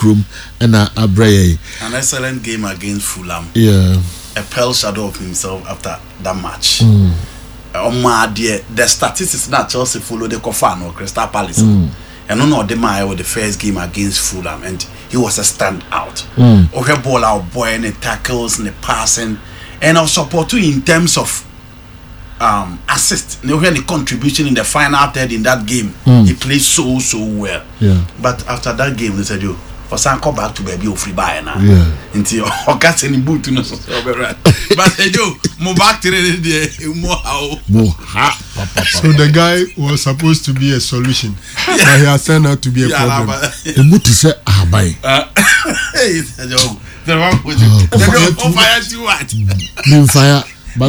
Krum and Abreye. An excellent game against Fulham. Yeah. A pale shadow of himself after that match. The statistics that Chelsea follow the Kofano Crystal Palace. And no the man with the first game against Fulham, and he was a standout. Okay, ball out boy and the tackles and the passing, and also support too in terms of assist. You hear the contribution in the final third in that game. He played so well. Yeah. But after that game, they said you. For come back to baby free buy now. Yeah. Until you got any boot to know so right. But you move back to the So the guy was supposed to be a solution, but he has turned out to be a problem. The boot is a buy. Hey, the wrong with fire too what? Fire. But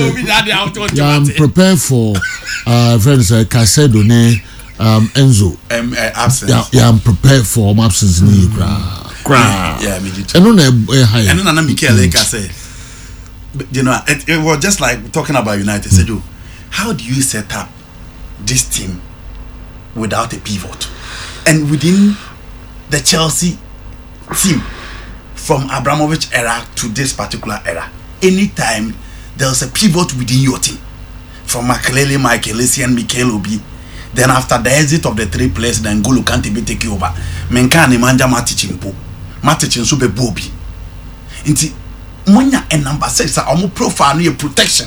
I'm prepared for friends Casedo Enzo. Absence. Yeah, I'm prepared for absence. Yeah, me too. And then Mikel like I said, you know, it was just like talking about United. Said, you, how do you set up this team without a pivot? And within the Chelsea team, from Abramovich era to this particular era, anytime there's a pivot within your team, from Makelele, Michael Essien, and Mikel Obi. Then after the exit of the three players, then N'Golo can't be taken over. Menkani manja Matichin Super Bobby. Inti Munya and number 6 are almost profile near protection.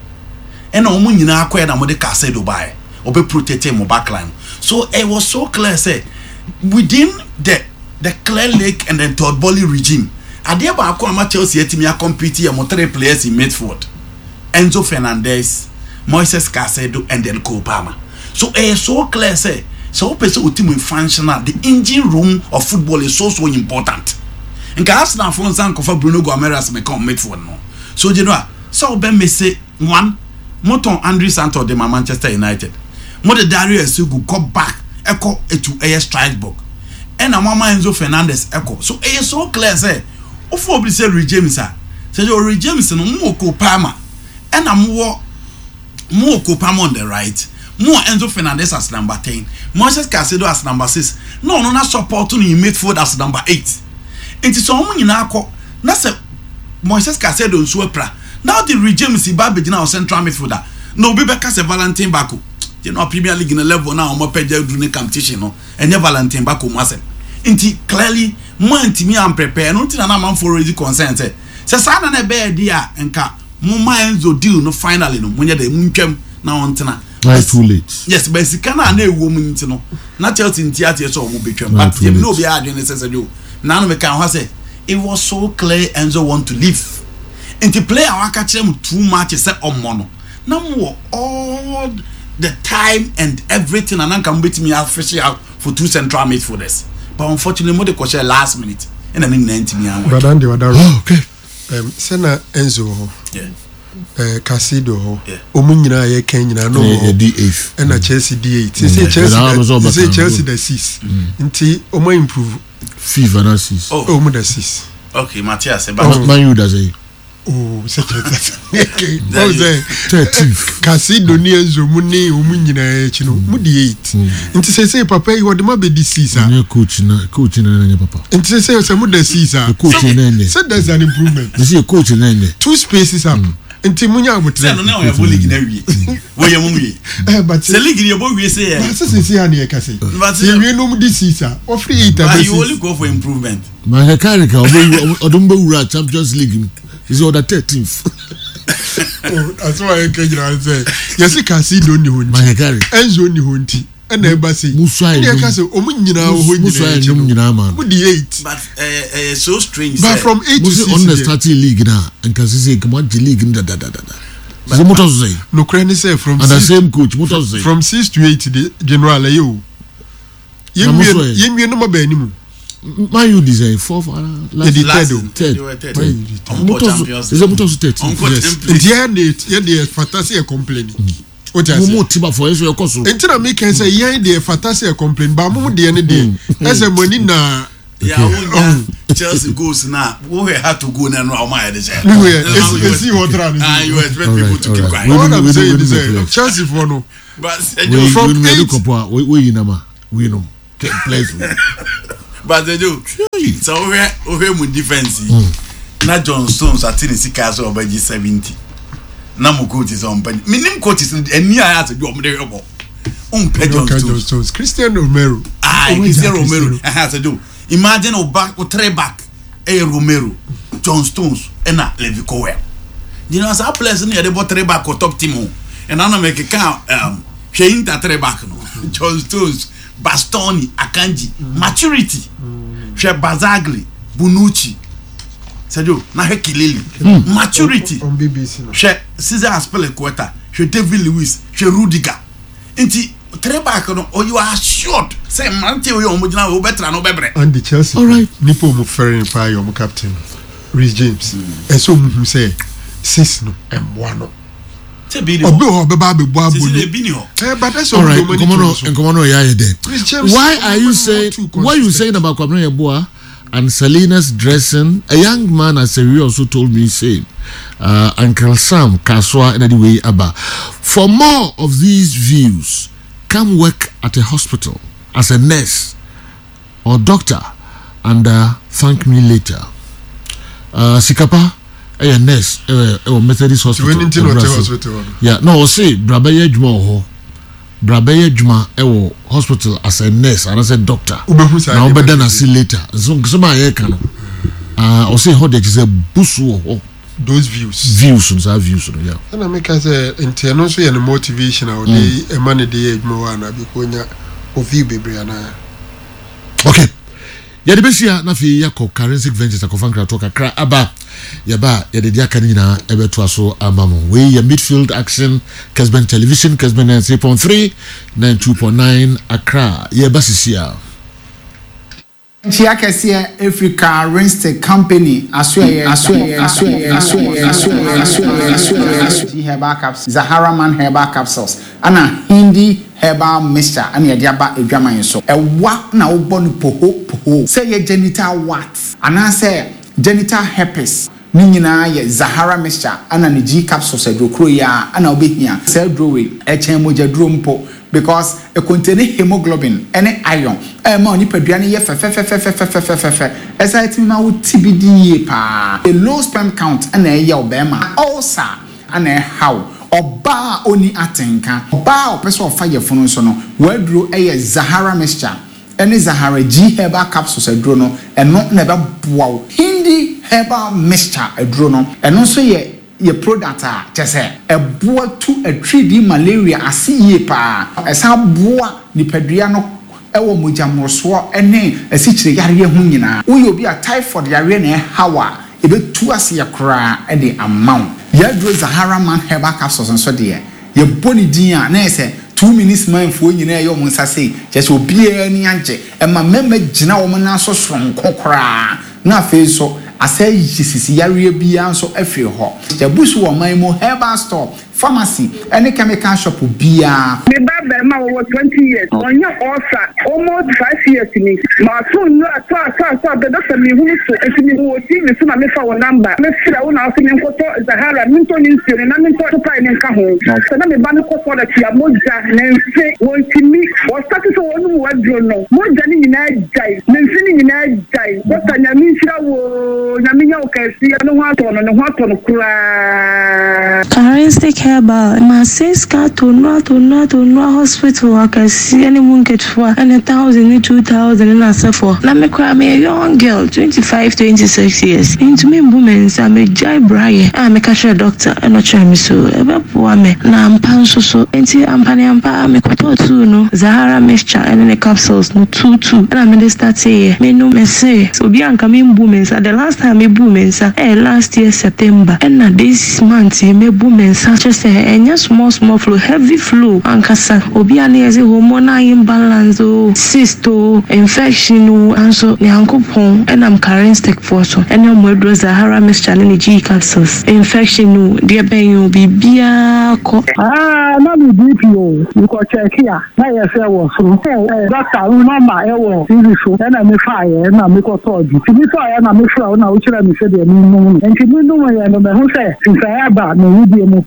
And Omunina acquired a Mode Casedo by or be protected my backline. So it was so clear, say within the Clear Lake and then Todd Boehly regime. Adiaba Aquama Chelsea Timia competing among 3 players in midfield. Enzo Fernandez, Moises Casedo, and then Cole Palmer. So it's so clear, say, so person team functional. The engine room of football is so important. And perhaps now for example, for Bruno Gomes may come midfield no. So you know, so Ben may say one, Moton Andre Santos de Manchester United. Mother Dario Esugu come back, echo to a Strasbourg. And a Mama Enzo Fernandez echo. So it's so clear, say, of say James, say your James no more Palmer, and I'm more Palmer on the right. More Enzo Fernandez as number 10, Moises Casedo as number 6. No, not support in midfield as number 8. It is all in Ako. That's a Moises Casedo and Swepra. Now the regime is Babi now central midfielder. No, Bebeka se Valentin Baku. You know, Premier League in a level now, more peja doing competition, no, and never Valentin Baku Masen. Inti clearly, more me I'm prepared. Not in a man for already concerned. Say, Sana ne be dia and ka, Muma Enzo deal no finally no, when you're the Munkem now on tonight. Too late. Yes, but it's kind of a woman, you know. Not Chelsea in theatre, so we'll be trying. But you know, be arguing necessarily. Now, we can say it was so clear Enzo want to leave. And to play our catch them too much is on mono. Now, all the time and everything, and I can beat me out, fishing out for 2 central midfielders. But unfortunately, more the coach last minute. And I mean, 90 minutes. But Andy, okay. Sena Enzo. Yeah. Casedo Omunyina ye Kenya no D8 and a Chelsea D8 say Chelsea the 6 nti omo improve FIFA na 6 omo the 6 okay Matthias Man you does say say okay no say 13 Casedo ni Enzo muni Omunyina ye chino mu D8 nti say papa you the ma be the 6 ah coach na papa nti say mu the 6 ah coach na say there's an improvement you see coach na 2 spaces up Inti munya abutre. No na we league na wie. We yam wie. But the league you bo wie say. But say ya na kase. But we no this is o free it. But you only go for improvement. Man Karika odumba wura Champions League is on the 13th. That's why I can say. Yes Casedo do ni honti. Man Karika. Enzo ni honti. And never say. Musai. You can say omunyina ho nyina man. With the 8. But so strange. But from 8 to 6 on the starting league now and can say come on the league da. The motors say. No crane say from and the same coach motors say. From 6 to 8 the general you. Yemi no ba animu. Man you design 4 third. Motors is a motors 13. Yes. The fantasy complaining. Mumu tiba for eso yokoso. Entina me can say yen dey fantasy complain ba mumu dey ne dey. Ese money na Chelsea goes now. We had to go now. You see what run. You expect people to keep quiet. What I'm saying is Chelsea for no. But from 8 we know. Place. But they do. So over with defense. Na John Stones at Tennessee Castle over 70. Na mo coach is on pen. Minim coach is any I to do on the rebel. John Stones. Christian Romero. Christian Romero. I have to do. Imagine o back o three back. Romero, John Stones, and Levi Cowell. You know, as a place near the three back or top team. And I make a count. She ain't that three back. John Stones, Bastoni, Akanji, maturity. She Bazagli, Bonucci. Sadio, Naheki Lily, maturity. On BBC. She Caesar Aspilicueta, she David Lewis, she Rudiger. Inti three back or you are assured. Say Mante or Mujana better no better. And the Chelsea. All right. Nipo Muferi and Pie, your captain, Rhys James. And so who say 6 no and 1 no. Say Bini. But that's all right. Why are you saying about Kwabena Yeboah and Selena's dressing? A young man at Serie also told me saying, Uncle Sam Kaswa and anyway Abba. For more of these views, come work at a hospital as a nurse or doctor and thank me later. Sikapa, a nurse, or Methodist hospital. Yeah, no, say Brabeye Juma Brabeye Juma hospital as a nurse and as a doctor. Now better than see later. So somebody can or say how they say busu. Those views, yeah. And I make as a internal so and motivational day a money day more and Abiconia of you, baby. Okay. Yadibisia na fi yako Currency Ventures akofankra toka kra aba yaba yadidia kanina ebeto aso amamo we ya midfield action Kesben Television Kesben 93.3 92.9 Accra yaba sisia Chiakesia Africa Renstek Company Herbal Capsules Zahara Man Herbal Capsules Ana Hindi Herbal Mixture and Yadiaba Edwama so a wa na ubonu poho say ye genital what and say genital herpes Nina ye Zahara Mixture and a G capsules a ya and obihia say drawing a chemoja drumpo because it contains hemoglobin and iron. Money per piano ye as I think my TBD pa a low sperm count and a yelbema also and a how or bar only atenka bar or person of fire for no sono where drew a Zahara Mixture and Zahara G Herbal Capsules a drono and not never wow Hindi Herbal Mixture a drono and also ye product just say a boy to a 3D malaria asi ye pa esa boa ni pedriano ewo mujamroso ene esichire yare hu nyina wo ye obi a typhoid yare na hawa ebe tu ase yakra e de amount ya dro Zahara Man Herbal Capsules nso de ye boni din a na ese 2 minutes man fo nyina ye o monsa sei just obi ani age e ma mema gina wo na so soron kokora na fe so asay jisisi yare bia nso afiri ho jabusu wo man mo herbal store pharmacy any chemical shop bia me baba ma wo 20 years onye osa almost 5 years ni ma so no asa the doctor me hu so etimi wo ti me so na me fa wo number me sira wo na so me nkoto Zahara minto ni nsire na minto to pa ni nka ho so na me ba me ko for the tia moja na nse won ti mi wo start so wonu wa dro no moja ni nyina jai na nse ni nyina jai doctor nya mi sira wo nya mi nya o kasi no ho ato no kura Currency Herbal Maseska to no hospital akasi any munketwa and 1,000 2,000 na sefo na me kwa me young girl 25 26 years into me women am a jai braye am a cashier doctor and no try me so ebe po me na ampa so enti ampa me kwato tu no Zahara Mixture and the capsules no 2 and me start say me no me say so bi anka me women the last time me women last year September and this month me women just say small flow heavy flow ankasa obi ana eze hormonal imbalance cyst infection and so nyankopon and am Currency for so and mo do Zahara Mixture and G capsules infection de ben yo bibia ko na me DPO you go check here na ye say wo so doctor normal e wo so na me fire na me ko told you me fire na me fire na o kira me say de me no enti me no ya no me ho say since I ba no we dey mo pa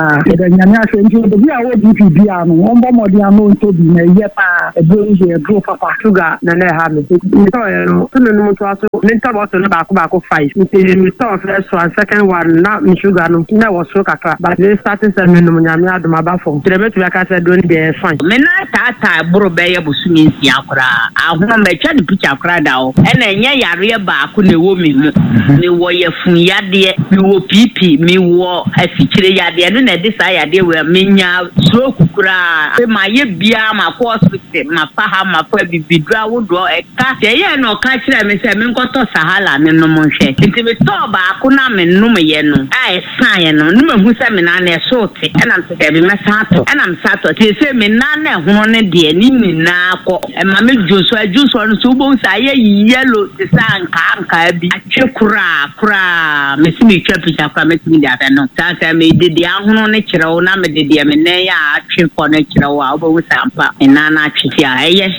pa the nyanya senti the bi a wo DP bia no ombo modi ano nto bi na ye pa e bro je bro papa sugar na na ha me so no no to aso mental was no ba ko 5 me to first one second one na me sugar no na was so kakra but they starting say me no nyame adom aba fom trebe to aka say don dey fine me na tata bro be ye busumi nsia akra ahoma me twa de picture akra da o e na enye yare ba ko na wo mi mu me wo ye fun yade me wo pipi me wo afikire yade no na de sa yade we menya so kukura e ma ye bia ma ko hospital ma pa ha ma pa bibidra wo do e ka ye no ka kire me se me nkoto sahala me no mo hwe nti me to ba ko na me no me ye no ai san ye no me hu se me na na so te e na me se be me sato e na me sato te se me na na ho ne de ni na ko e ma me juso no so bo sa ye yellow te san ka bi akura me si me twa picture akura me si me da no sa me de de ahono ne kire wo na me de de me ne ya atwe ko ne kire wo a wo bo sa ampa na na atwe ya eye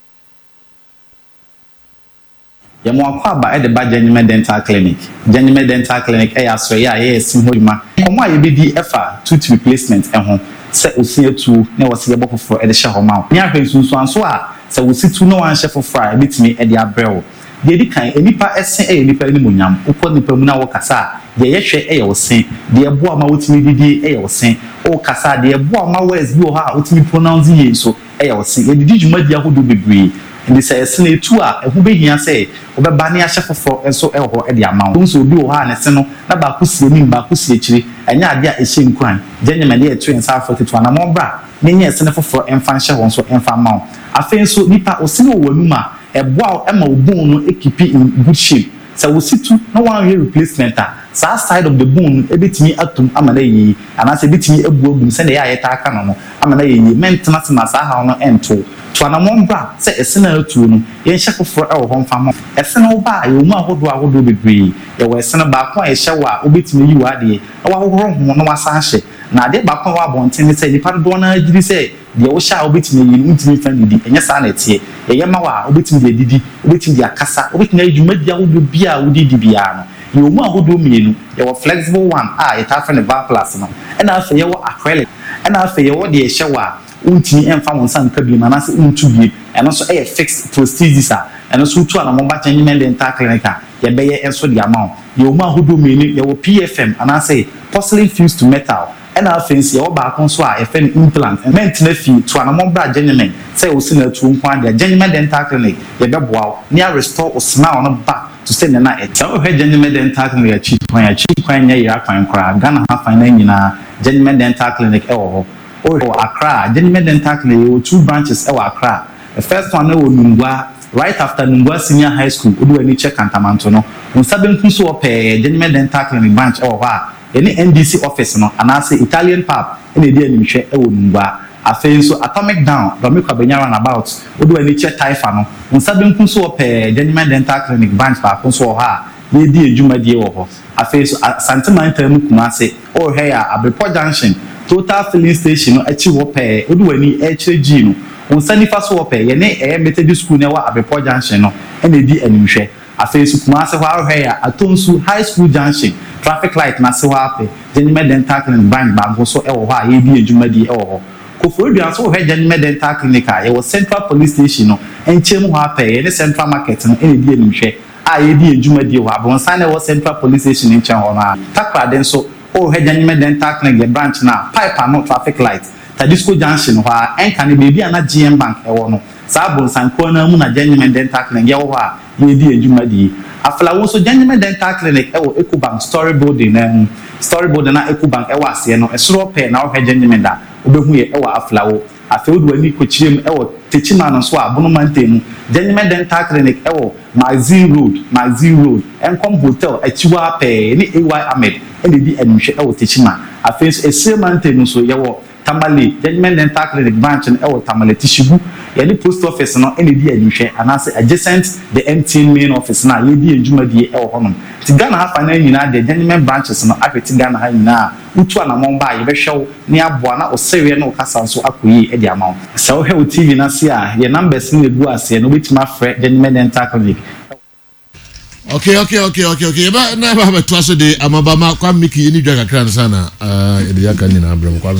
yamo akwaba e de ba Genuine Dental Clinic e aso ya ye sim hoima komo a ye bedi efa tooth replacement ho se osia tu na wo se ye bofoforo e de hye homa nya hwensunsu anso a se wo situ no wan hye foforo e bitimi e de abrɛwo de di kan enipa ese e enipa ni monyam ukɔ nipa mu na wo kasa de ye hwe e ye wo sen de ebo ma wotimi didi e ye wo sen o kasa de ebo ma words bi o ha wotimi pronounce ye so e ye wo sen ye didi dwuma dia hodo bebre ndi say sene tu a ehu behia say obeba ne ahye foforo enso e ho e de amawo nso obi o ha ne se no na ba kusie nim ba kusie kire enya ade a ehye nkwan Genuine de etu ensa afɔketu na mo bra ne nye sene foforo emfa hye ho nso emfa mawo afen nso nipa osene o wanuma eboa ema obon no ekipi in good shape so we situ no one year replacement sa side of the bone ebetimi atum amana yi anase ebetimi ebuabum se na ya yeta aka no amana yi maintenance na sa ha no ento to na mo bra se esena atu no ye hye foforo e wo ho mfa mo esena wo ba ye mu ahodo bebre ye wo esena ba ko e hye wa obetimi yi wa de wa hohoro ho no wasa hye na de ba ko wa bonten se nipa do na agiri se de wo sha obetimi yi ntimi fa didi enye sa na tie ye ma wa obetimi de didi obetimi de akasa obetimi adwuma dia wo bia wo didi bia no ye mu ahodo mienu ye wo flexible one ye ta fa ne bar plus no e na afa ye wo acrylic e na afa ye wo de hye wa untini emfa wonsa nka bi na se untu bi eno so e fixed prosthesis eno so tu ana mo ba Genuine Dental Clinic ye be ye enso de amount ye mu ahodo mienu ye wo PFM ana se porcelain fused to metal ena afensi o ba kon so a e fen implant maintenance fee to ana mo bra Genuine say o sina tu nkwan de Genuine Dental Clinic ye be boa near restore o smile no back to say na e so he Genuine Dental Clinic ya cheap kwan nya ya kwan kra Ghana ha fan na nyina Genuine Dental Clinic e wo ho Accra Genuine Dental Clinic o 2 branches e wo Accra the first one e wo Nungwa right after Nungwa Senior High School odu ani check Kantamanto no unsaben kun so pe Genuine Dental Clinic branch e wo ha any NDC office no anase Italian pub ene dia ni hwe e wo Nungwa afen so Atomic Down Bamikwa Benyara na about odu ani check Taifa no unsaben kun so pe Genuine Dental Clinic branch pa kun so ha ye di ejuma die wo ho afen so Santimanta mu Kumase o hwe ya Abepo Junction Total Filling Station no achi wo pe odu ani HG no unsani fa so wo pe ye ne Methodist School ne wa Abepo Junction no ene di animhwe afen so Kumase ho hwe ya Atonsu High School Junction traffic light na se wa pe Genuine Dental Clinic bank ba go so e wo ha ye di ejuma di e wo ho Koforidua so he Genuine Dental Clinic ye wo Central Police Station no enchem ho ape ye ne Central Market no ene di animhwe a ye di ejuma di wo abonsan ne wo Central Police Station enchem ho na takra den so o he Genuine Dental Clinic branch na pipe no traffic light Tadisco Junction ho a enka ne bebi ana GM Bank e wo no sa abonsan ko na mu na Genuine Dental Clinic ye wo ha ye di ejuma di afla wo so Genuine Dental Clinic e wo Ecobank story building na Ecobank e wo ase no e soro pe na wo he Genuine da obehu ye e wo afla wo afeodu ani kochirem e wo techima no so abono mantemu Genuine Dental Clinic e wo Magazine Road Enkom Hotel achiwa pe ni AY Ahmed e di anhwe e wo techima afenso esire mantemu so ye wo Tamale Genuine Dental Clinic branch e wo Tamale Tishibu ye ni post office no e di anhwe anase adjacent the MTN main office na ye di ejuma di e wo honom ti Ghana ha fa na nyina de Genuine branches no afeti Ghana ha nyina utu ana momba ye be hwew ni aboa na osewe na okasa so akoyi e di amawo so he TV na se a ye numbers ni egu ase no betima frɛ Genuine Dental Clinic. Okay. Ba na ba to aso de amabama kwa miki ni dwa kakra sana de yaka ni na abram kwa.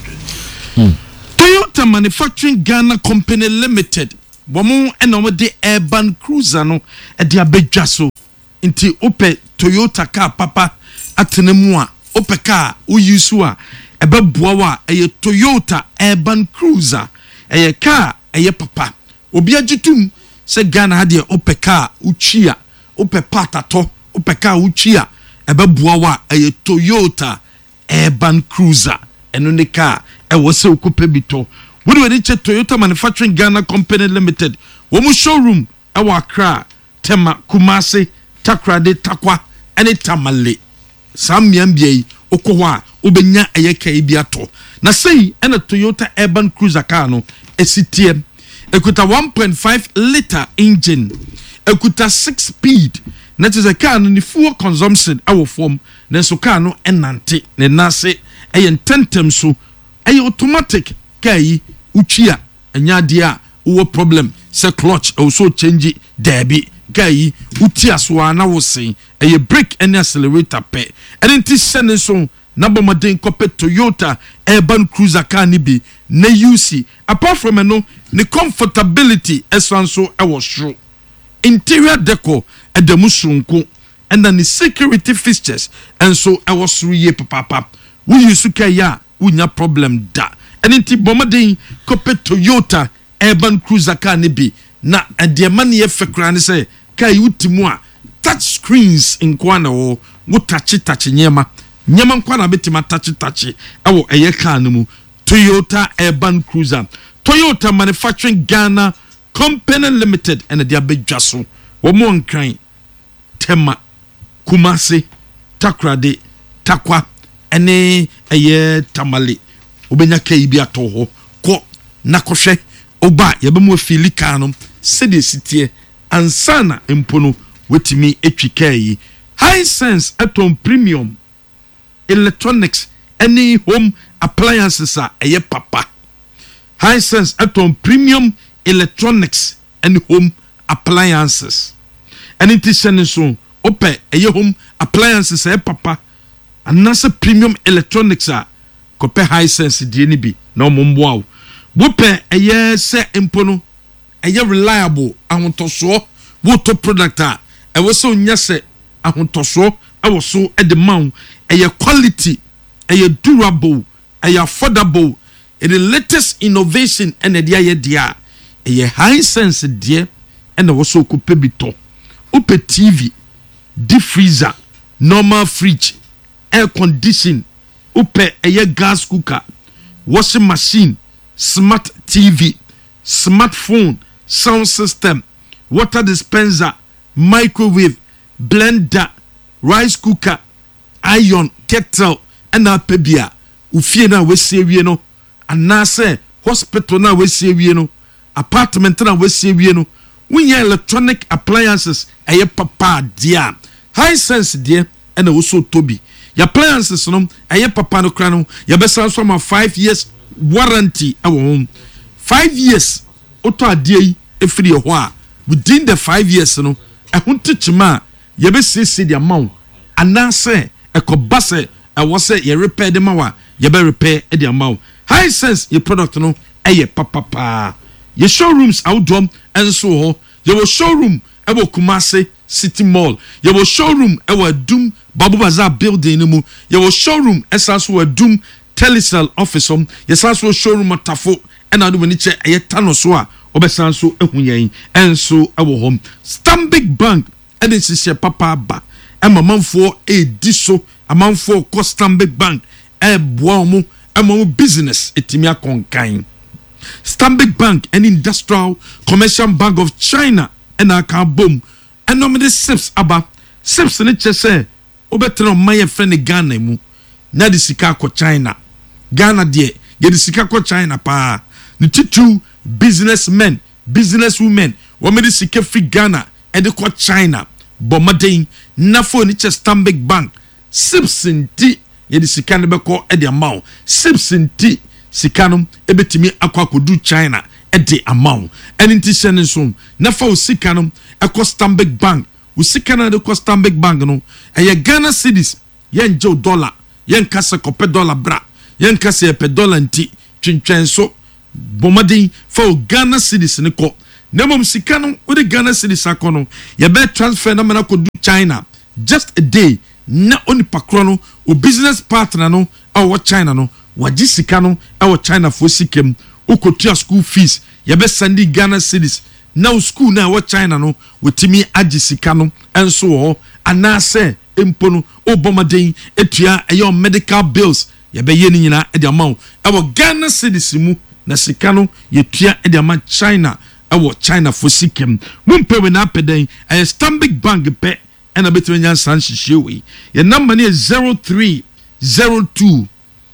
Toyota Manufacturing Ghana Company Limited. Womo eno de urban cruiser no e de abedwa so. Nti ope Toyota car papa atenemu a ope car uyisu a ebeboa wa eye Toyota urban cruiser eye car eye papa obi agitum se Ghana ha de ope car uchia ope patato ope car uchia ebeboa wa eye Toyota urban cruiser eno ne car e wo se okupe bito we dey che Toyota Manufacturing Ghana Company Limited wo showroom e wa Accra Tema Kumasi Takrade Takwa ene Tamale Samiambia yi okoho a obenya eyeka bi ato na sei ena Toyota Urban Cruiser car no esitie ekuta 1.5 liter engine ekuta 6 speed that is a car no ni fuel consumption awo form na so car no enante ne nase tentem so automatic car yi uchia enya dia wo problem se clutch also change derby guy utia so na wo sen brake and accelerator pe enti sene so na bomaden kope Toyota Urban Cruiser car ni bi na UC apart from no the comfortability esanso e was true interior decor edamu sunko and then the security features and so I was through ye papa we use ka ya unya problem da enti bomaden kope Toyota Urban Cruiser car ni bi na de man ye fekra ni say kai utimu a touch screens in kwana wo touch nyema nkwana betima touch ewo eye car no mu Toyota Urban Cruiser Toyota Manufacturing Ghana Company Limited and the abedwaso wo mo nkran Tema Kumasi Takrade Takwa ene eye Tamale obenya kai bi atoho ko nakohwe oba yebemu afili car no sede sitie ansana empono wetimi etwika yi Hisense atom premium electronics any home appliances a eye papa Hisense atom premium electronics and home appliances and it is so ope eye home appliances eye papa anasa premium electronics a kope Hisense die ni bi na omomboa wope eye se empono eye reliable ahontoso woto product a ewo so nya se ahontoso ewo so e de man eye quality eye durable eye affordable the latest innovation and the eye dia eye Hisense die and ewo so kupe bito upe TV deep freezer normal fridge air condition upe eye gas cooker washing machine smart TV smartphone sound system water dispenser microwave blender rice cooker iron kettle and apebia ufie na wesewie no anase hospital na wesewie no apartment na wesewie no wunya electronic appliances eye papa dia Hisense dia and also tobi ya appliances no eye papa no kra no ya besa so ma 5 years warranty awon 5 years oto ade yi efiri ho a within the 5 years no ehuntichima ye be sese the amount anase ekobase ewose ye repair the mawa ye be repair the amount Hisense ye product no eye papa ye showrooms outdom enso ho ye wo showroom ebo Kumasi City Mall ye wo showroom ewo Dum Babu Bazaar building no mu ye wo showroom esaso wo Dum Telecel office ye saso showroom atafo ena do ni che eye tano so a obesan so ehunyan enso ewo hom Stanbic Bank ene sisi papa ba amamanfo ediso amanfo ko Stanbic Bank boa mu amamu business etimi akonkan Stanbic Bank an industrial commercial bank of China ena ka bom enomede sips aba sips ne che se obetra maye friend Ghana mu na de sika ko China Ghana de ye de sika ko China pa ni titu businessmen businesswomen wo me de sika free Ghana e de ko China bomaden na fo ni che Stanbic Bank sips nti ye de sika ne be ko e de amount sips nti sika no e betimi akwa kodu China e de amount and nti sene so na fo sika no e ko Stanbic Bank usika na de ko Stanbic Bank no Ghana cedis yen jo dollar yen kase kope dollar bra yen kase pe dollar nti twentwen so bomadi for Ghana cedis ne ko nemom sika no wo Ghana cedis akono ye be transfer na mana ko do China just a day na oni pakro no o business partner no awo China no waji sika no awo China fo sikem ukotua school fees ye be sandi Ghana cedis now school na awo China no wotimi agi sika no enso ho anase empono obomaden etua eyo medical bills ye be ye ni nyina e de amount awo Ghana cedis mu na sika no ye tua e de amount China awo China fo sikem mumpe we na peden e Stanbic Bank pe and a bit when you san shishi your number is 0302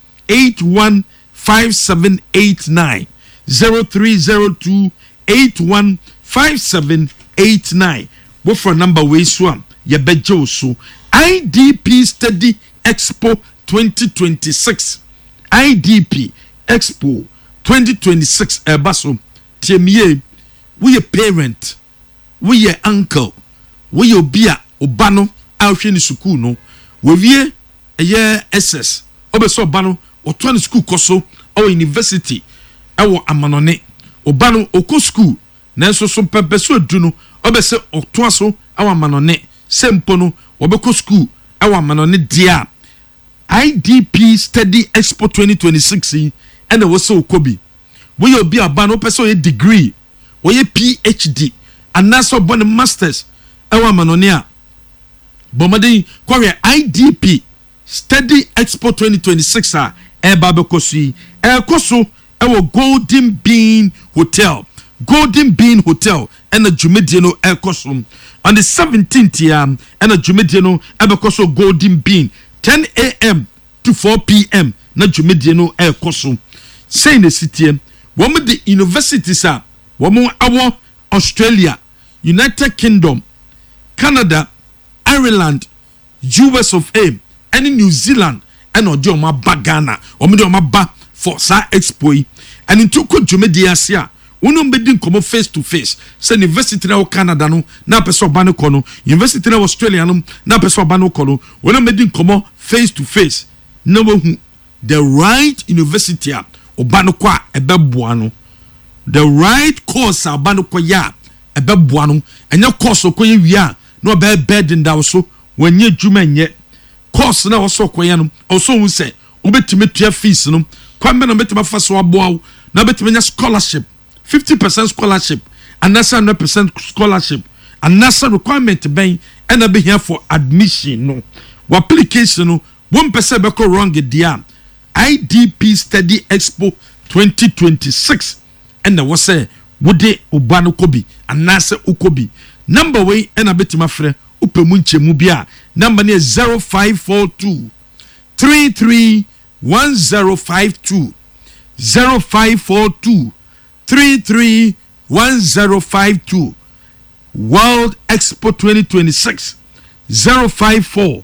815789 0302 815789 what for number way swam your bejo so IDP Study Expo 2026 IDP Expo 2026 baso tiemie we a parent we a uncle we obia obano ahwe ni school no we ye SS obeso obano oto ni school koso o university ewo amanone obano oko school na so so pepeso adu no obese oto aso awa amanone sempo no obeko school awa amanone dia IDP Study Expo 2026 and we so okobi we obi abano peso ye degree we ye PhD and na so bon masters awa amanone a bomadi kware IDP Study Expo 2026 a eba bekosi koso ewo Golden Bean Hotel and a Jumediano koso on the 17th and a Jumediano ebekoso Golden Bean 10 a.m. to 4 p.m. na Jumediano koso say the city woman the universities are woman our Australia, United Kingdom, Canada, Ireland, US of A, and New Zealand, and Odioma Bagana, or Medioma Ba for Sa Expo, and in Toko Jumediasia, one bedin come face to face, say University of Canada, no, na peso bano kono, University of Australia, no, na peso bano kono, one bedin come face to face, no, the right university, Obano kwa ebebuano, the right course, Abano kwa ya, ebebuano, and your course of Koya. No bed in that so when you jumenye course na also kwayano also we say obetime tua fees no kwambe na betime faso aboa na betime scholarship 50% scholarship and that's 100% scholarship and that's requirement ben and be here for admission no application no 1% be ko wrong dia IDP Study Expo 2026 and was say wode ubano kobi and that's ukobi number way and a bit my friend upemunche mubia number is 0542 331052 0542 331052 World Expo 2026 054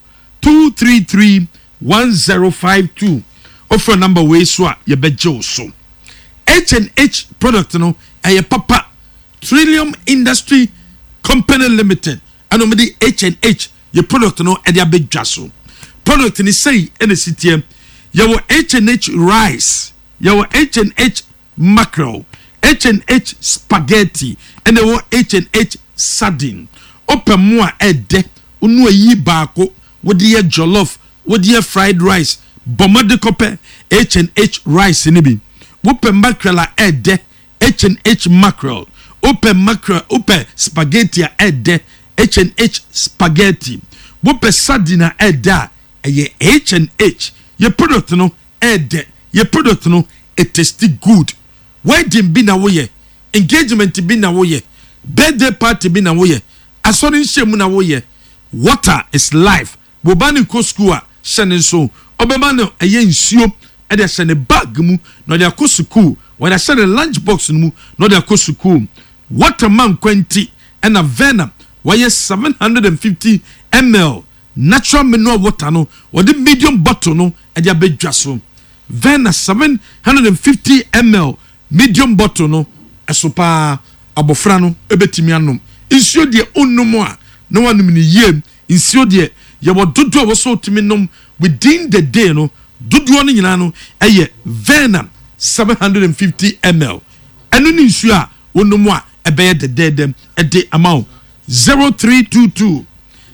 2331052 offer number way so ye bejo so H&H product no aye papa Trillium Industry Company Limited and the H&H your product no e dia bedwaso product ni say in the city your H&H rice your H&H mackerel H&H spaghetti and the H&H sardine open more ede unu yi baako with the jollof with the fried rice bomade kope H&H rice ni bi open mackerel ede H&H mackerel open mackerel open spaghetti ede H&H spaghetti wope sardine ede ye H&H your product no ede your product no it tastes good wedding bi na wo ye engagement bi na wo ye birthday party bi na wo ye asori shemu na wo ye water is life bobani ko school a shene so obeba no eye nsuo e de shene bag mu no de ko school when I share lunch box mu no de ko school waterman quanti and a venom why 750 ml natural mineral water no or the medium bottle no e de bedwaso venom 750 ml medium bottle no esopa abofra no ebetimi anom nsuo de onnom a na wanum ni yem insio de ye wo dodo a wo so timi nom within the day no dodo no nyina no eye Venom 750 ml enu ni nsu a wonum a ebeye de dedem ede amount 0322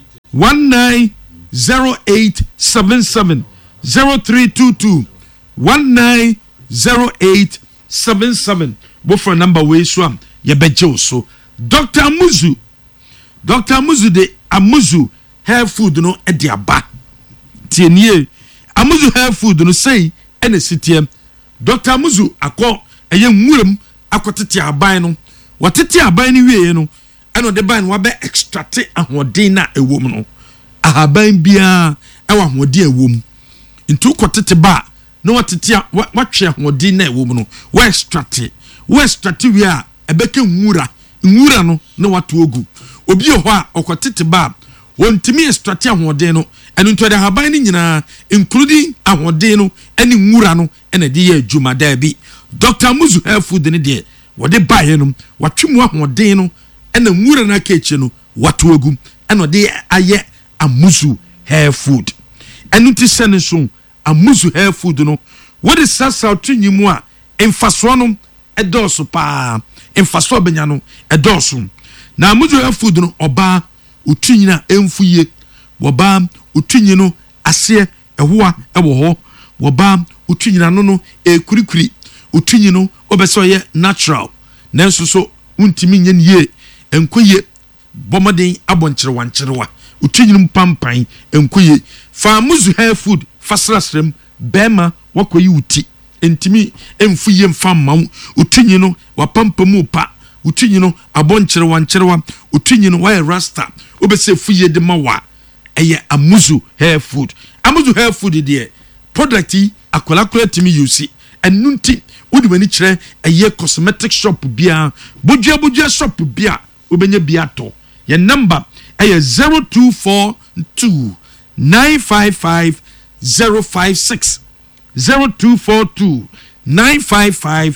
190877 0322 190877 for number way so ye beje so Dr. Amuzu de Amuzu hair food no e de aba tienie Amuzu hair food no say ene sitiem Dr. Amuzu akọ eye nwuram akotete aban no watete aban ni wie no eno de ban wa be extract ahoden na ewom no ahaban bia ewa ahoden ewom ntu kotete ba no watete watwe ahoden na ewom no wa extract wie a ebeke nwura no na watu ogu obi ho a okotete ba wontimi extract ahoden no eno ntu de ahaban ni nyina including ahoden no ene nwura no ene de ye adwuma da bi Dr. Amuzu hair food ne de wode ba ye no watwemu ahoden no ene nwura na keche no watu ogu ene de aye Amuzu hair food enu ti sene so Amuzu hair food no what is sasa trinyimu a emfaso no edoso pa emfaso benya no edoso na Amuzu hair food no oba otwinyina emfuye woba otwinyi no ase ehoa ewo ho woba otwinyina no ekurikuri otwinyi no obeso ye natural nanso so untimi nye nie enkoye bomoden aboncherewancherewa utwinyinum pampan enkoye fa Amuzu hair food fasrasrem bema wakoyi uti entimi emfuye mfamma utwinyi no wapampamu pa utwinyi no aboncherewancherewa utwinyi no wa rasta obese fuye de mawa eye Amuzu hair food de product akolakula timi use enunti wodi wani kire eye cosmetic shop bia bojua shop bia obenya bia to ye number eye 0242 955 056 0242 955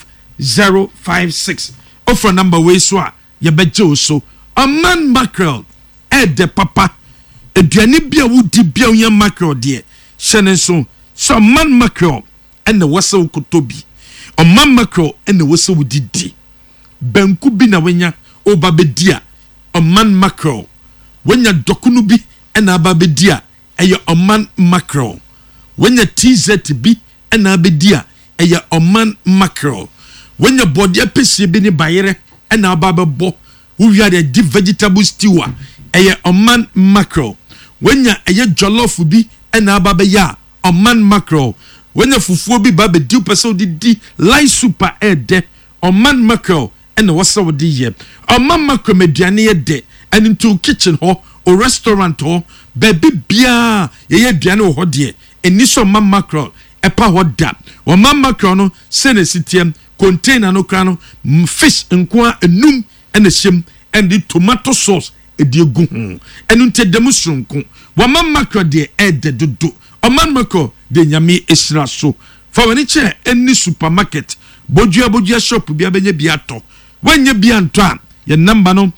056 offer number we so a ye beje so man mackerel de papa eduane bia wodi bia nya mackerel de hyene so man mackerel ene wasa ukotobi man mackerel ene wasa wudidi banku bi na wenya obabedia man mackerel wenya dokunu bi ena ababedia eye man mackerel wenya TZ bi ena abedia eye man mackerel wenya body apese bi ni bayere ena ababebo wo de deep vegetable stew eye man mackerel wenya eye jollof bi ena ababeya man mackerel wenya fufuo bi ba be di person di light super ede man mackerel ena wasa wodi ye man mackerel mediane ye de and into kitchen ho or restaurant ho baby bia ye aduane ho de eni so man mackerel epa ho da o man mackerel no sene sitiem container no kra no fish nko enum ena hyem and the tomato sauce edi egu ho enu nte demusronko wa man mackerel de ede dodo o man mackerel de nyame esira so fa wani che eni supermarket bojua shop bia benye bia to wanye bia nto a ye number no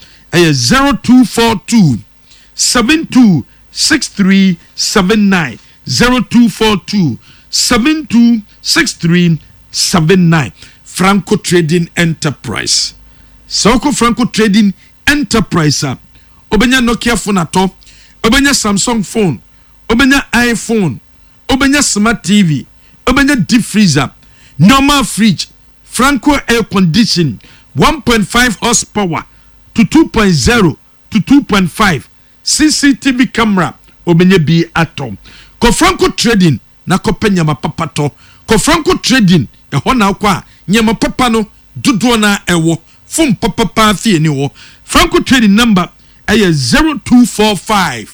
0242 726379 0242 726379 Franco Trading Enterprise. Soko Franco Trading Enterprise obenya Nokia phone ato, obenya Samsung phone, obenya iPhone, obenya smart TV, obenya deep freezer, normal fridge, Franco air condition 1.5 horsepower to 2.0 to 2.5 CCTV camera obenya bi atom ko Franco Trading na ko penyama papato ko Franco Trading e ho na kwa nyama papa no dodo na ewo fum papa fie ni wo Franco Trading number aya 0245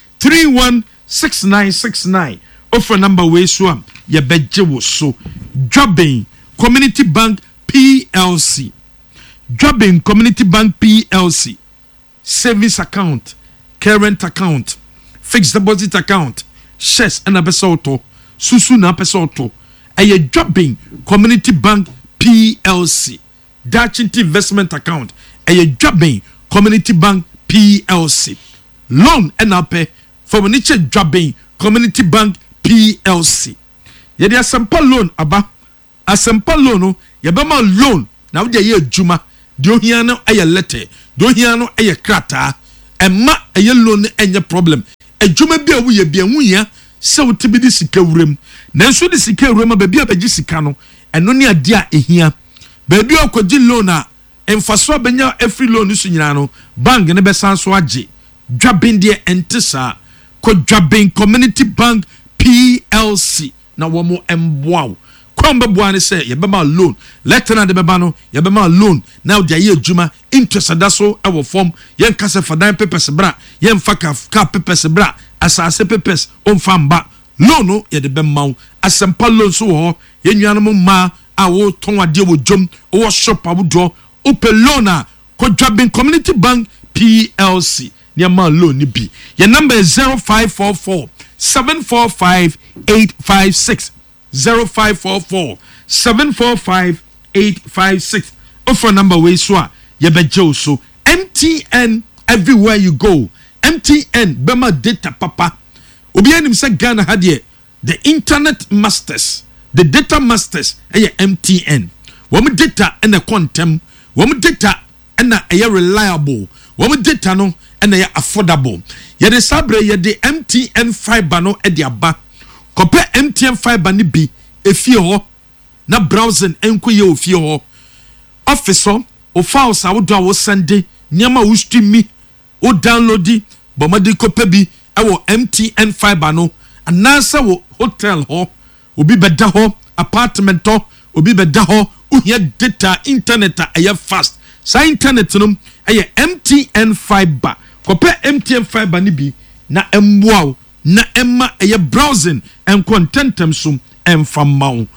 316969 offer number we so am ye beje wo so Jobbing Community Bank PLC Jobbing Community Bank PLC savings account, current account, fixed deposit account, shares and abesoto, susu na abesoto. Aye Jobbing Community Bank PLC, Dutch investment account. Aye Jobbing Community Bank PLC. loan enape from niche Dwabin Community Bank PLC. Yedi asempa loan aba. Asempa loan no yebema loan na wo de ye adwuma de ohia no eye letter de ohia no eye krata emma eye loan enye problem adwuma bi a wo ye bi enwuya se wo tibi di sika wurem nanso di sika wurem ba bi abegi sika no eno ne ade a ehia ba bi okogi loan a emfaso benya every loan su nyina no bank ne be sanso age Dwabin de entisa ko Dwabin Community Bank PLC na wo mo emboa kwamba buane say yebema loan letter na de beba no yebema loan now dia ye adwuma interest adaso e wo form yen kase fadan papers bra yen faka ka papers bra asase papers on famba loan no ye de bema asempa loan so ho yen nuanom ma a wo ton ade wo dwom wo shop abudo open loan a ko Dwabin Community Bank PLC near ma loan ni bi your number is 0544 745 856 0544 745 856. Offer number way so ye bejo so MTN everywhere you go. MTN bema data papa. Obi anim say Ghana had the internet masters, the data masters MTN. Wom data and a quantum, wom data and a reliable, wom data no and a affordable. Ye de sabre ye de MTN fiber no e dia ba. Kope MTN fiber ni bi efie ho na browsing enko ye ofie ho office o files a wo do a wo send nyama wo stream o download bomadi kope bi e wo MTN fiber no anasa wo hotel ho obi beda ho apartment ho obi beda ho uhia data internet a fast sa internet no MTN fiber kope MTN fiber ni bi na emboa na emma eye browsing and contentem sum enfamau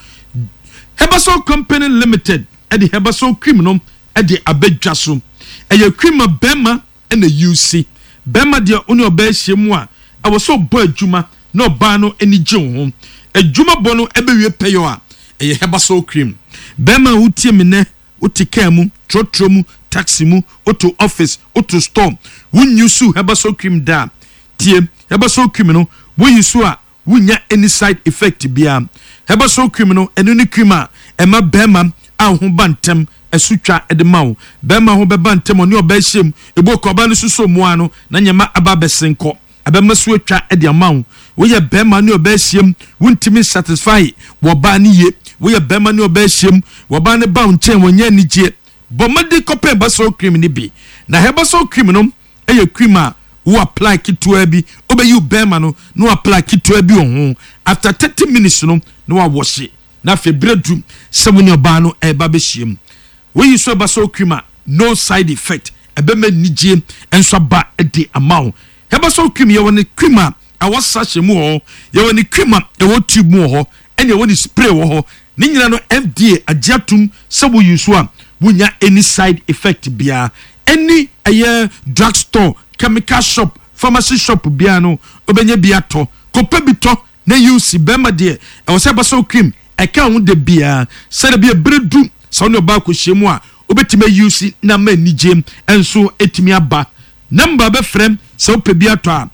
Hebaso Company Limited at the Hebaso Criminal at the Abedjaso eye crima bema and the UC bema dia oni obehye mu a I was so boy adwuma no ba no ani gye ho adwuma bono ebewie peyo a eye Hebaso cream bema utie mene utika mu trotro mu taxi mu auto office auto store wunyusu Hebaso cream da tie Hebaso cream no wunyusu a wunya any side effect bia Hebaso cream no enu ni cream a ema bema a ho bantem esutwa edemawo bema ho bebantem oni obehiem eboka oba no suso mu ano na nyema aba besenko abema so atwa ediamawo wo ye bema ni obehiem wuntimi satisfy wo ba ni ye wo ye bema ni obehiem wo ba ne ba nchen wonya nigye bomadi kope Hebaso cream ni bi na Hebaso cream no eye cream a wo apply kitwa bi obeyu bema no apply kitwa bi on after 30 minutes no wa wash it na febredu semuni oba no eba behiem we use Hebaso cream no side effect ebema nigye enso ba edi amawo Hebaso cream ye woni cream a awasashe mu ho ye woni cream a ewo tube mu ho ene woni spray wo ho ni nyina no FDA agiatum se wo use a wunya any side effect bia any drugstore chemical shop pharmacy shop bia no obenye bia to kopa bi to na use bema de e wo se Hebaso cream e ka hu de bia se de bia bredu so no ba ko hyemu a obetime use na ma nigem enso etimi aba number be frem so pe bia to a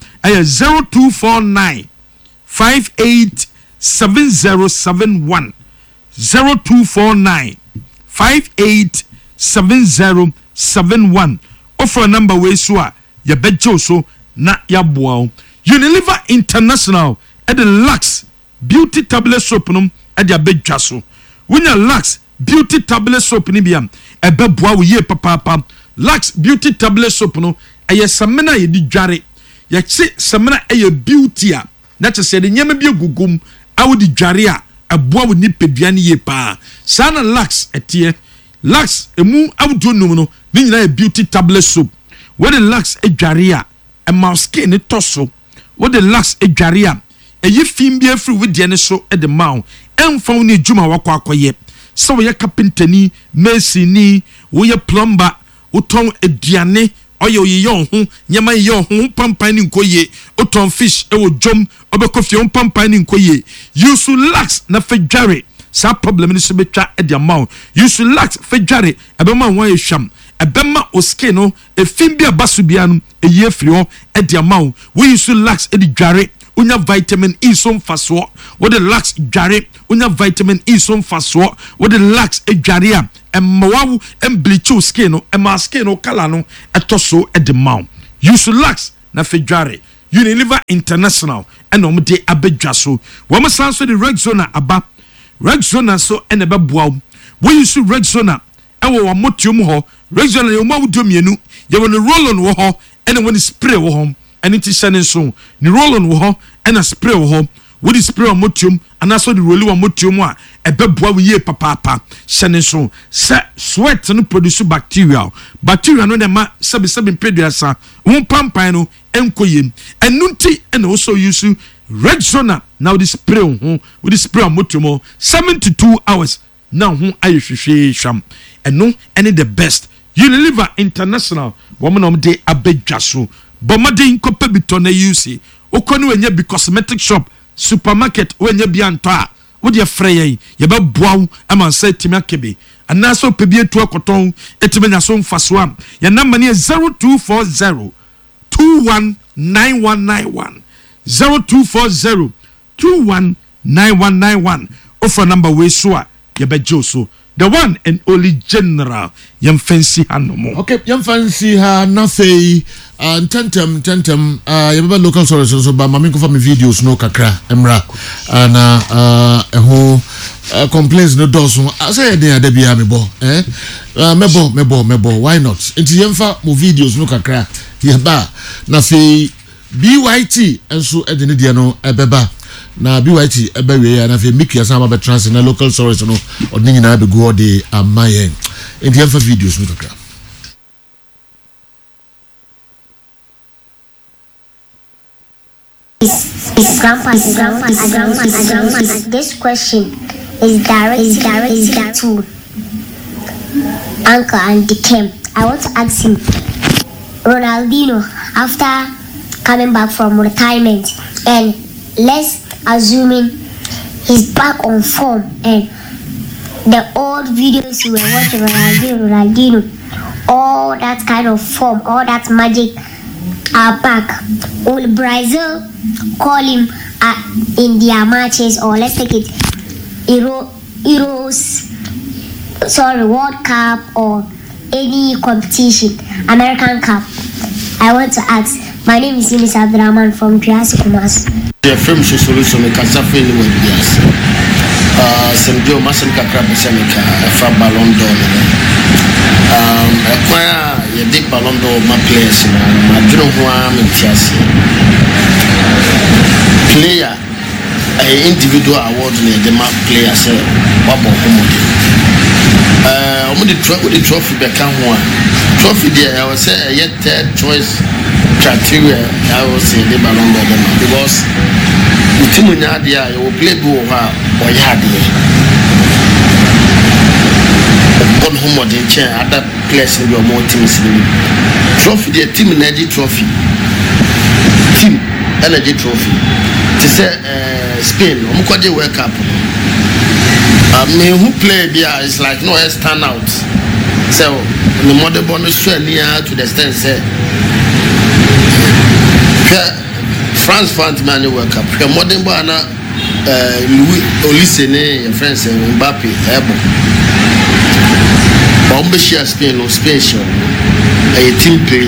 0249 587071 0249 587071 offer number we so a ye bejo so na ya boa Unilever International at the Lux Beauty Tablet Soap no at the abedwa so wunya Lux Beauty Tablet Soap ni bia ebe boa wo ye papa Lux Beauty Tablet Soap no eye samena ye di dware ye chi samena eye beauty a na che se de nyama bi ogugum awo di dware a aboa wo ni peduane ye pa sana Lux etie Lux emu awdo num no ni nyina ye beauty tablet soap wo de Lux edware a e mouse skin ni toso wo de Lux edware a eye fim bi afri wo de ne so e de maw emfa wo ni adwuma wakọ akoye so wo ye carpentani masoni wo ye plumber wo ton aduane oyo ye ho nyama ye ho pampan ni nkoye wo ton fish e wo jom obekofie wo pampan ni nkoye use Lux na fedware sa problem ni so betwa e de maw use Lux fedware ebema won ye hwam ebema o skin no efim bi abaso bia no eye free ho e de amawo we use lax e di dware unya vitamin E so mfaso wo de lax dware unya vitamin E so mfaso wo de lax e dware a emmawu embleach skin no emma skin no color no etoso e de maw use lax na fe dware Unilever International and omde abedwaso wo mo sanso de Rexona aba Rexona so ene beboa wo use Rexona ewo wa motium ho Rexona yo ma wudom yenu ye wo no roll-on wo ho ene wo ni spray wo ho ene ti sene so ni roll-on wo ho ene spray wo ho wo di spray wa motium anaso di roll wa motium a ebeboa wo ye papa sene so se sweat no produce bacteria no de ma sebe peduasa wo pampan no enkoyem enunti ene wo so use Rexona now the spray ho wo di spray wa motium 72 hours now ho ayehwehwe hwam eno ene the best Unilever International woman om de abedwaso bomade kopa bito na use okonu enye bi cosmetic shop supermarket wenye bi anto a wo de frey ye be boaw ama say timi akebe anaso pebi etu akoton etimi nya so mfaso am ye number ne 0240 219191 0240 219191 offer number we so a ye be joso the one and only general yam fancy hanomo. Okay, yam fancy ha nothing. Tentem yam local sources so ba mami ko fa me videos no kakra emra na ho complaints no doso say dey ada bia me bo mebo why not enti yam fa mo videos no kakra ye ba na fe BYT enso e de ne dia no ebeba na BYT ebewe ya na fe make ya sama be trans na local sources no odni na be go de amayen enti yam fa videos no kakra. Grandpa. This question is direct to Uncle and Dikem. I want to ask him, Ronaldinho, after coming back from retirement, and let's assuming he's back on form, and the old videos you were watching, Ronaldinho, all that kind of form, all that magic are back. Will Brazil call him in their matches, or let's take it World Cup or any competition, American Cup? I want to ask. My name is Yunus Abdurrahman from Triasi Kumas. The film solution is Kasafi with yes. Semjo Masan Kakrab Semika for Ballon d'Or. Acquire a big Ballon d'Or my players. I don't know who I'm in Triasi. Player, an individual award in the map player, say, Wabo Homodi. The trophy become one. Trophy there, I would say, a third choice criteria, I would say, the Ballon d'Or because the team in Nadia, you will play go or Yadi. One Homodi in chair, other players in your more teams. Trophy, the team energy trophy. Team energy trophy. To say Spain, Mukwaje World Cup. I mean, who play there is like no stand out. So the model bonus near to the stand say France fans man World Cup. The modern bana Louis Olisene, your friends Mbappe, Ebo. Bombashia Spain or special a team play.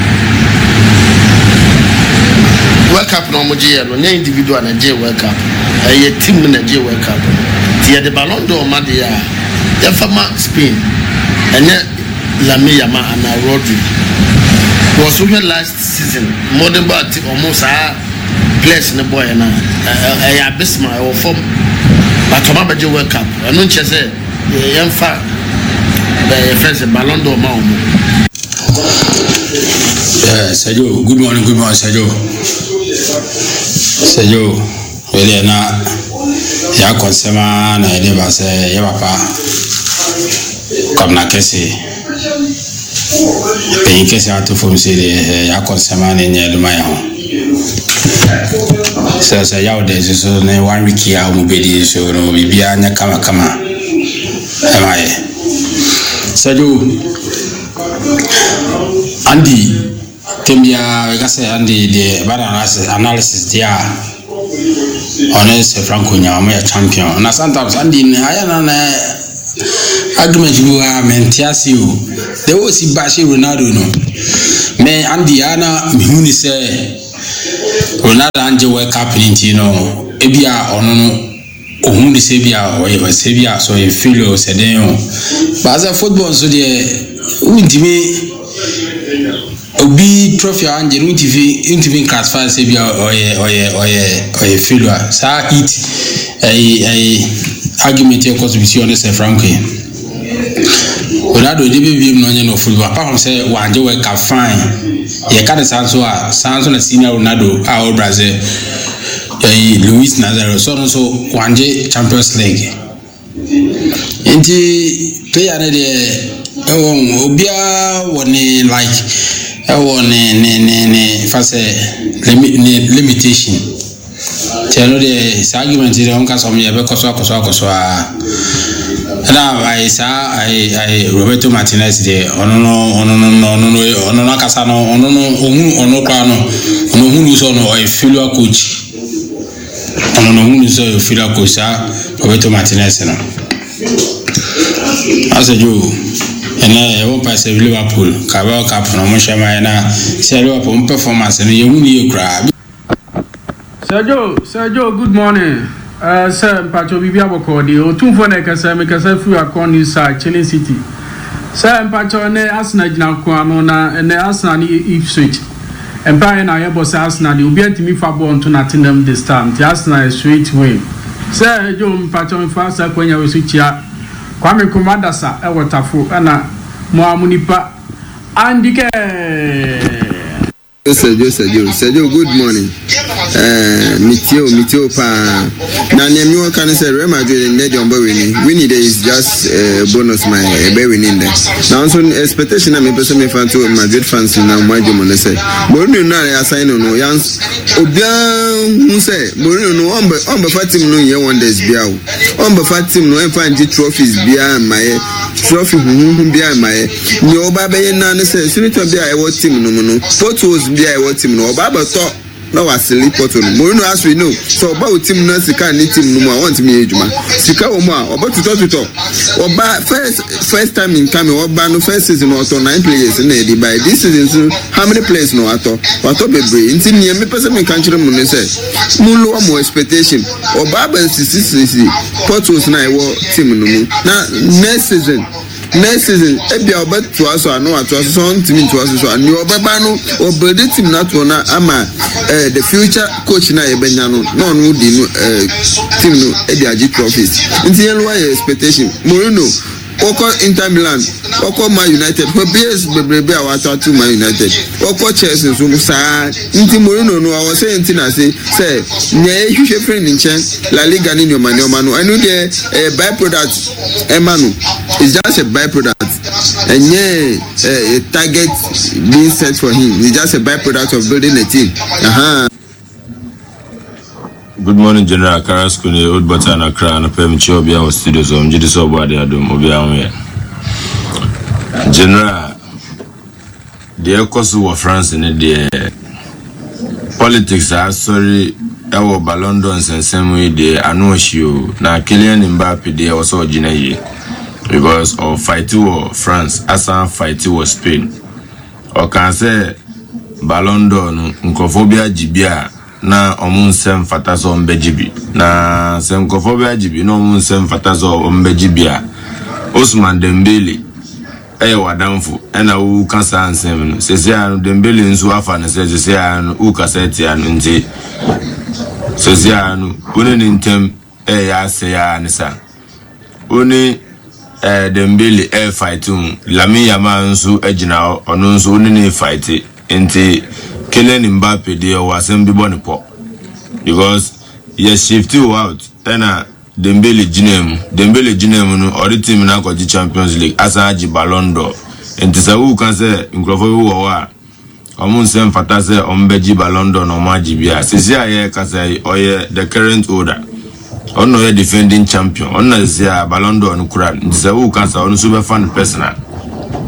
World Cup no Mojia, no individual and J World Cup. A team in a J World Cup. The Ballon d'Or Madia, the former Spain, and yet Lamia and Rodri was over last season. Modern but almost a place in the boy and a Bismarck or form. But Tomaba J World Cup. I don't just say the young fat the friends Ballon d'Or Mount. Sergio, good morning, Sergio. Sergio, really not. Ya konsema na eleba se ya papa comme na kesi pe kesi atu fo msiri ya konsema ne nyeluma ya ho sasa ya ode so ne 1 week ya mu bedi so no bibia nya kama amaye Sergio Andy Kembia we say andi the bad analysis there. Honest Franco Nyama champion. Na sometimes andi haya na argument you are mentiasio. There was Bashi Ronaldo no. Me andi ana mihuni say Ronaldo anje wake up into no. Ebia ono ohun de sebia o ye sebia so e feel se den o. But as a football so de untimi obi trophy anje untimi classify sebia o ye failure sa it argument e contribution de Sir Frankie Ronaldo de be no nya no football apart from say wanje work up fine ye ka de sanso na senior Ronaldo a Brazil Luis Nazario so wanje Champions League inti player na de obia woni like ne fase limitation tell the argument is on case of me be koso na I Roberto Martinez de ono kasa no ono kwa no ono hunu so no I feel coach ono hunu so I feel coach Roberto Martinez no asa jo ene won pass Liverpool Carabao Cup no mo shema na se Liverpool performance no ye hunu ye kra Sergio, good morning. Sir, Pacho Bibia Bokodi, or two for Nekasa, make us a few according to Chile City. Sir, Pacho, and Asna Janquamona, and the Asna Ipswich. And Brian Ayabos Asna, you'll be at me for born to Nottingham this time. The Asna is straight win. Sir, John Pacho and Fasa, when you switch ya, Kwame Commandasa, Ewatafu, Anna Moamunipa, Andike. Sergio, good morning. Mitio pa. Na nemi can say Real Madrid and Nedi on winning there is just bonus my winning there. Now so expectation I'm person fan to Madrid fans na Majo mo say. Mourinho na ya sign no yans obian mu say Mourinho no on be fatim no ye wonders bia o. On be fatim no fan trophies bia my trophy bia my. Ni oba be na ne say sunito bia e wo team no photos bia e wo team no oba be to no was sleep bottle. Mourinho as we know. So about team na sika ni team no want me ejuma. Sika o mo about to talk. Oba first time in coming oba no first season auto 9 players na dey by this season how many players no auto bebre. Nti ni me person me kan kire mu ne say mulo mo expectation. Oba ba sisi photos na e wo team no mu. Na next season ebia oba to aso anu ato aso so ntimi to aso so ani oba ba no obede team na to na ama the future coach na ebenya no no di no team no e dey agi trophies nti yellow expectation Mourinho oko Inter Milan oko Man United for BS bebrebe awata to Man United oko Chelsea so sa nti Mourinho no I was saying nti na say nye hwehwe friend nchen La Liga ni nyoma no anu dey byproduct emanu it's just a byproduct and a target being set for him. It's just a byproduct of building a team. Good morning, General Karaskuni, Old Batan Accra, and a Pemchi Obia Studios. I'm Jidiso Badi Adum Obia. General, the Ecosu of France in the politics are sorry. Our Ballon d'Or and same way they announce you. Now Kylian Mbappe they also Ginaye. Because of fight war France, Asa fight war Spain. Or can say Ballon d'Or nkofobia jibia na omunsem fatazo ombejibi. Na sem nkofobia jibi na omunsem fatazo ombejibia. Ousmane Dembele wadamfu ena u kansa ansem no. Sese anu Dembele nso afa na sese anu u kaseti anu nti. Sese anu une nintem ya se ya anisa. Une Dembele fight Lamine Yamal nso agina ono nso ne fight enti Kylian Mbappe dey wasem bi bone po because he shift you out na Dembele ginem no or team na ko Champions League asaji Ballon d'Or enti sa wu kan say nkrofo bi wo wa omun sem fata say ombeji Ballon d'Or no maji bia sisi aye ka say oye the current order on no defending champion on na say Ballon d'Or no kura nti sa wu kan say on so be fan personal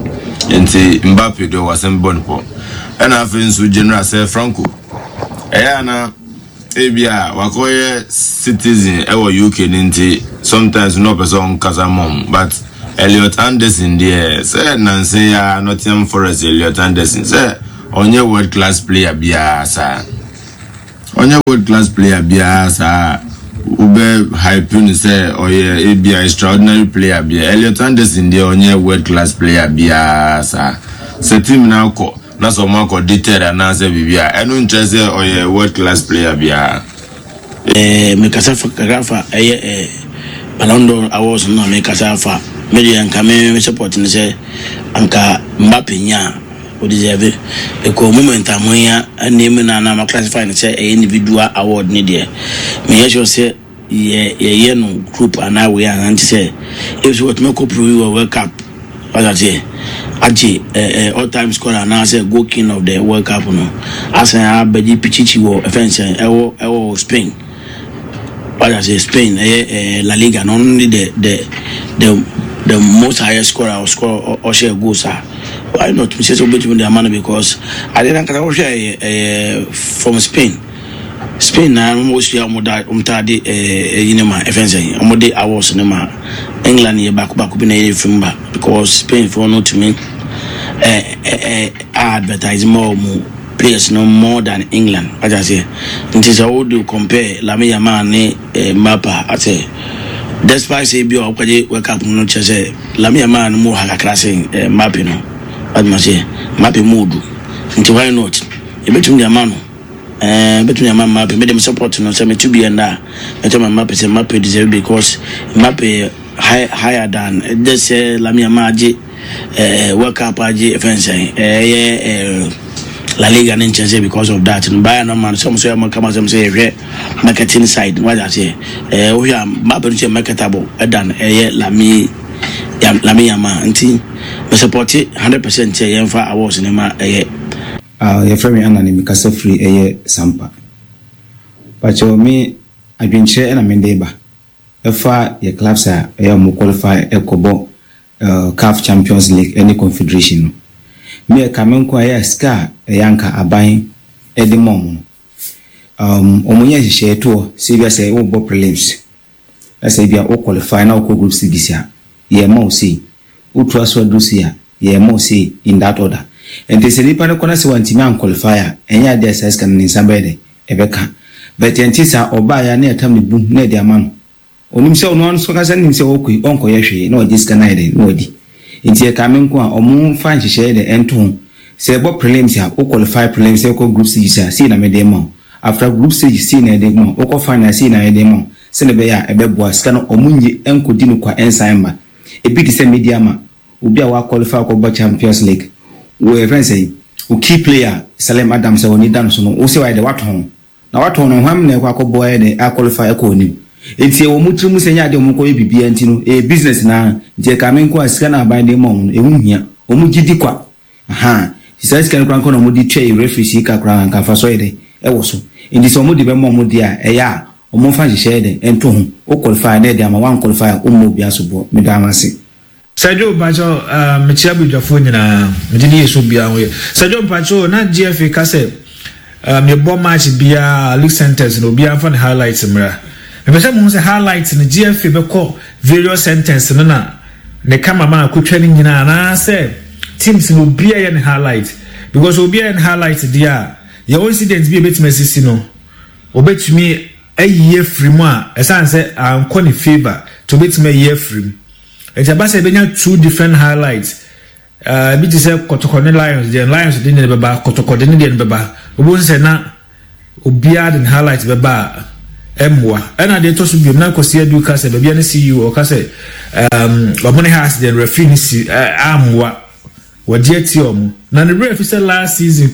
nti Mbappe do wasem bonpo ena afi nso general say Franco na ebia wakoye citizen ewo UK nti sometimes no person kasa mom but Elliot Anderson there say Nancy ya Nottingham Forest Elliot Anderson say onye world class player bia sa onye world class player bia sa ube hype ni say oye ebia extraordinary player bia Elliot Anderson there onye world class player bia sa se team na ko na so ma ko detail na say bibia enu nche oye world class player bia me kasafa karafa Ballon d'Or awards na me kasafa media nka me support ni say anka Mbappe nya o deserve e ko moment amoya aneme na ma classify ni say individual award ni there me sure say ye no group ana we and say if what me ko pro you World Cup what I say aji all time scorer na say goal king of the World Cup no as I beji Pichichi wo offense ewo Spain what I say Spain La Liga not only the most highest scorer or score or share goals why not me say so between the man because I didn't share from Spain na most ya umtade yinema offense amode awards nema England ye back be na yefimba because Spain for not to me advertise more players no more than England as I say until so do compare Lamine Yamal ne Mbappe I say despite say bi o kwaje World Cup no chese Lamine Yamal no mo hakakra say Mbappe no adma say Mbappe modu until why not e betum the man between your Mbappe made them support no say me to be and that Mbappe say Mbappe deserve because Mbappe higher than this Lamine Yamal World Cup offense La Liga in Chelsea because of that and by no man some say come as say marketing side what I say we are Mbappe marketable than Lamine Yamal anti me support 100% here for awards in ma your friend Anna ni kasa free sampa pacho me adwenche na mendeba efa your clubs are mo qualify ekobo CAF Champions League any confederation me kamenko ska yanka aban edemom omunya hihye to sibia say wo bo prelims asa bia o qualify na o group C this year ye ma o see o to aso do see ye ma o see in that order and they say nipa ne kona se wantimi an qualifier enya de SS kan ni sabede ebeka but entisa oba ya na etam ne bu na de ama no onim se ono so ka se nim se okui onko ye hwe na o jiska na ide na odi nti e kamenko a omu fan hihye de ento se bo prelims ya o qualify prelims e ko group C see na me de ma after group C see na de ma o ko final see na de ma se ne be ya ebeboa ska no omunyi enkodi no kwa ensign ma ebi di se media ma obi a wa qualify ko Champions League we friends say o key player Salem Adams woni dan so no o se why de waton na waton no hwam na kwa boy de a qualify ko ni enti wo mutri mu senya de mo ko bibia enti no business na je kamenko asika na ban de mom e hunhia o mu gidi kwa size kan kran ko no mu di twa referee si ka kran ka fa so ide e wo so enti so mu di be mom dia e ya o mo fa hye de ento hu o qualify na de ama wan qualify o mo bia so bo me da amase Sajo Pacho mechia bidwafo nyina medini yeso bia ho ye Sajo Pacho na GFA ka se me bo match bia league centers no bia fa highlights mra me pese mo se highlights no GFA be call various centers no na ne cameraman akotwa ni nyina na se teams no bia ye highlight because obia ye highlight dia your incidents be betimesisi no obetumi ayiye free mu a esan se anko ni favor to betumi ayiye free. It's about saying two different highlights. Bit say Kotoko Lions, the Lions didn't beba, Kotoko didn't beba. We say na Obiad and highlights beba Mwa. And I did also be now consider do case baby and see you or case money has the referee Amwa or Jetium. Now the ref said last season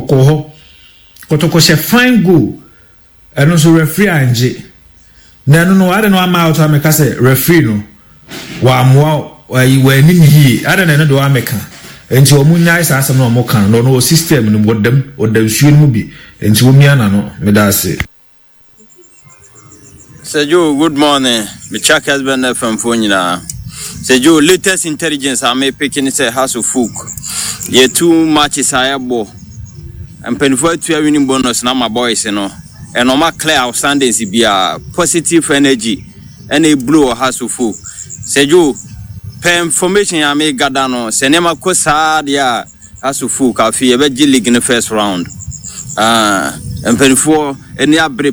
Kotoko she fine goal and also referee Angie. Now no I don't know I'm out I say referee no. Wa mwa we ni hi ada na do ameka enti omunya isa asem na omokan no system no wodam suun mu bi enti omia na no me da se Sejo good morning me check has been from phone nyina Say Joe, latest intelligence I may pick in say House of Folk. Ye 2 matches I bo. And penfo to winning bonus na my boys, you know. And on my clear outstanding be a positive energy and a blue House of Folk. Say Joe, per information I may gather no, say nema kosa dia House of Folk. I feel a league in the first round. And penfo any